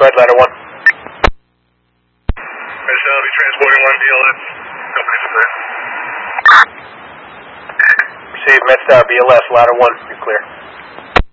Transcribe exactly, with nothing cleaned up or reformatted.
go ahead, ladder one. Michelle, be transporting one B L S. Company clear. Receive, MedStar B L S, ladder one, you're clear.